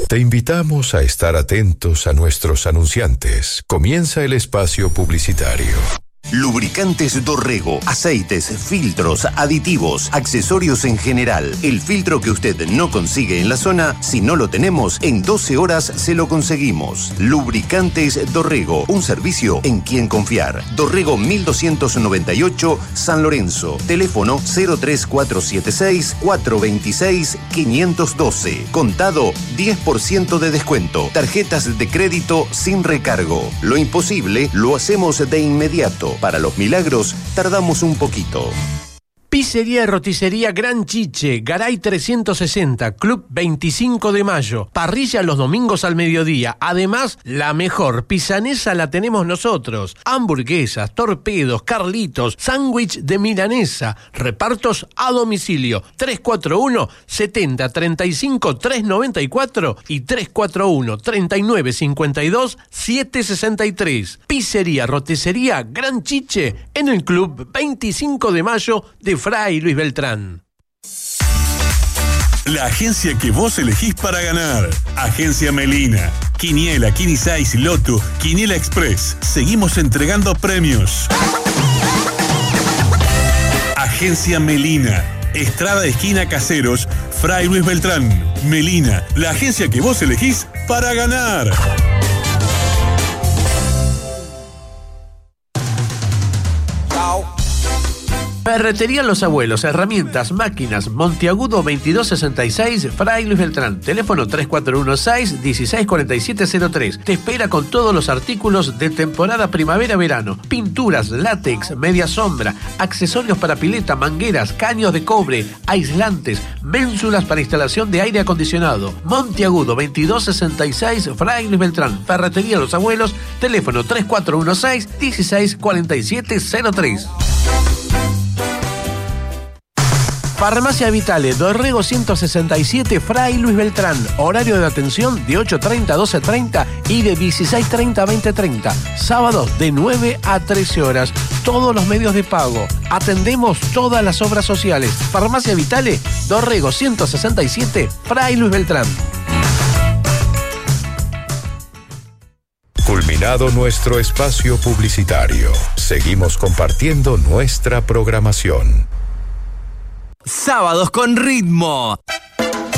Te invitamos a estar atentos a nuestros anunciantes. Comienza el espacio publicitario. Lubricantes Dorrego, aceites, filtros, aditivos, accesorios en general. El filtro que usted no consigue en la zona, si no lo tenemos, en 12 horas se lo conseguimos. Lubricantes Dorrego, un servicio en quien confiar. Dorrego 1298, San Lorenzo. Teléfono 03476 426 512. Contado 10% de descuento. Tarjetas de crédito sin recargo. Lo imposible lo hacemos de inmediato. Para los milagros, tardamos un poquito. Pizzería y roticería Gran Chiche, Garay 360, Club 25 de Mayo. Parrilla los domingos al mediodía. Además, la mejor pisanesa la tenemos nosotros. Hamburguesas, torpedos, carlitos, sándwich de milanesa. Repartos a domicilio. 341-7035-394 y 341-3952-763. Pizzería, roticería Gran Chiche en el Club 25 de Mayo de Fray Luis Beltrán. La agencia que vos elegís para ganar. Agencia Melina. Quiniela, Quini 6, Loto, Quiniela Express. Seguimos entregando premios. Agencia Melina. Estrada esquina Caseros, Fray Luis Beltrán. Melina, la agencia que vos elegís para ganar. Ferretería Los Abuelos, herramientas, máquinas, Monteagudo 2266, Fray Luis Beltrán. Teléfono 3416-164703. Te espera con todos los artículos de temporada primavera-verano. Pinturas, látex, media sombra, accesorios para pileta, mangueras, caños de cobre, aislantes, ménsulas para instalación de aire acondicionado. Monteagudo 2266, Fray Luis Beltrán. Ferretería Los Abuelos, teléfono 3416-164703. Farmacia Vitale, Dorrego 167, Fray Luis Beltrán. Horario de atención de 8:30 a 12:30 y de 16:30 a 20:30. Sábados de 9 a 13 horas. Todos los medios de pago. Atendemos todas las obras sociales. Farmacia Vitale, Dorrego 167, Fray Luis Beltrán. Culminado nuestro espacio publicitario, seguimos compartiendo nuestra programación. Sábados con ritmo.